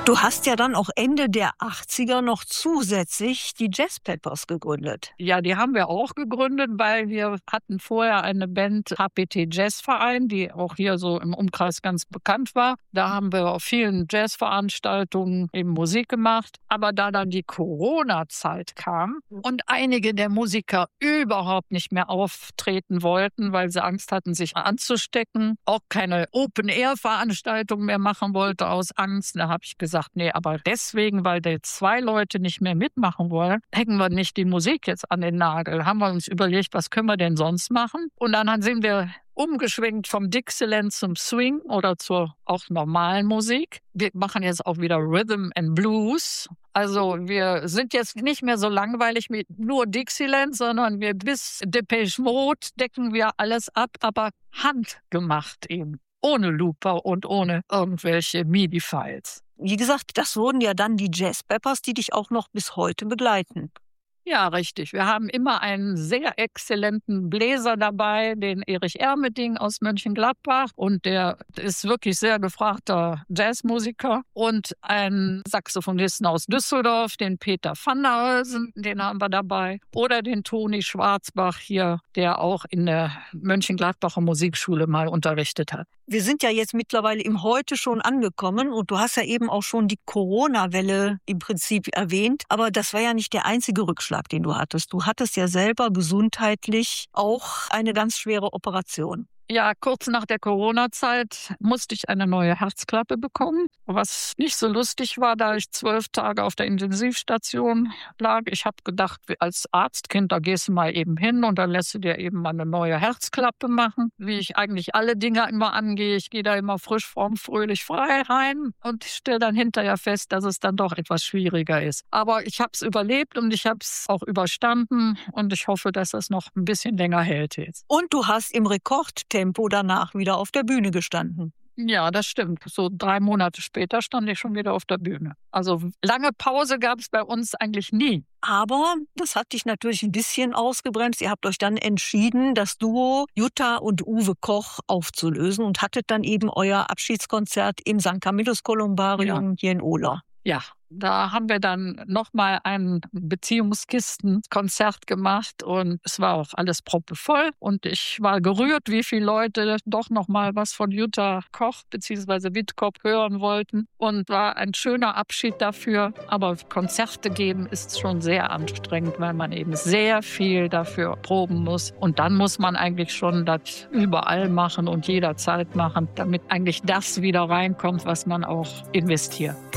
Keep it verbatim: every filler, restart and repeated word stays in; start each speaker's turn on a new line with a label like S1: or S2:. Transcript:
S1: Du hast ja dann auch Ende der achtziger noch zusätzlich die Jazz Peppers gegründet.
S2: Ja, die haben wir auch gegründet, weil wir hatten vorher eine Band, H P T Jazzverein, die auch hier so im Umkreis ganz bekannt war. Da haben wir auf vielen Jazzveranstaltungen eben Musik gemacht. Aber da dann die Corona-Zeit kam und einige der Musiker überhaupt nicht mehr auftreten wollten, weil sie Angst hatten, sich anzustecken, auch keine Open-Air-Veranstaltung mehr machen wollte aus Angst, da habe ich gesagt, nee, aber deswegen, weil da zwei Leute nicht mehr mitmachen wollen, hängen wir nicht die Musik jetzt an den Nagel. Haben wir uns überlegt, was können wir denn sonst machen? Und dann sind wir umgeschwenkt vom Dixieland zum Swing oder zur auch normalen Musik. Wir machen jetzt auch wieder Rhythm and Blues. Also wir sind jetzt nicht mehr so langweilig mit nur Dixieland, sondern wir bis Depeche Mode decken wir alles ab, aber handgemacht eben. Ohne Looper und ohne irgendwelche MIDI-Files.
S1: Wie gesagt, das wurden ja dann die Jazz Peppers, die dich auch noch bis heute begleiten.
S2: Ja, richtig. Wir haben immer einen sehr exzellenten Bläser dabei, den Erich Ermeding aus Mönchengladbach. Und der ist wirklich sehr gefragter Jazzmusiker. Und einen Saxophonisten aus Düsseldorf, den Peter van der Heusen, den haben wir dabei. Oder den Toni Schwarzbach hier, der auch in der Mönchengladbacher Musikschule mal unterrichtet hat.
S1: Wir sind ja jetzt mittlerweile im Heute schon angekommen und du hast ja eben auch schon die Corona-Welle im Prinzip erwähnt. Aber das war ja nicht der einzige Rückschlag, den du hattest. Du hattest ja selber gesundheitlich auch eine ganz schwere Operation.
S2: Ja, kurz nach der Corona-Zeit musste ich eine neue Herzklappe bekommen, was nicht so lustig war, da ich zwölf Tage auf der Intensivstation lag. Ich habe gedacht, als Arztkind, da gehst du mal eben hin und dann lässt du dir eben mal eine neue Herzklappe machen, wie ich eigentlich alle Dinge immer angehe. Ich gehe da immer frisch, fromm, fröhlich, frei rein und stelle dann hinterher fest, dass es dann doch etwas schwieriger ist. Aber ich habe es überlebt und ich habe es auch überstanden und ich hoffe, dass das noch ein bisschen länger hält jetzt.
S1: Und du hast im Rekordtempo danach wieder auf der Bühne gestanden.
S2: Ja, das stimmt. So drei Monate später stand ich schon wieder auf der Bühne. Also lange Pause gab es bei uns eigentlich nie.
S1: Aber das hat dich natürlich ein bisschen ausgebremst. Ihr habt euch dann entschieden, das Duo Jutta und Uwe Koch aufzulösen und hattet dann eben euer Abschiedskonzert im Sankt Camillus Kolumbarium ja. hier in Ohlau.
S2: Ja, da haben wir dann nochmal ein Beziehungskistenkonzert gemacht und es war auch alles proppevoll und ich war gerührt, wie viele Leute doch nochmal was von Jutta Koch bzw. Wittkop hören wollten und war ein schöner Abschied dafür. Aber Konzerte geben ist schon sehr anstrengend, weil man eben sehr viel dafür proben muss und dann muss man eigentlich schon das überall machen und jederzeit machen, damit eigentlich das wieder reinkommt, was man auch investiert.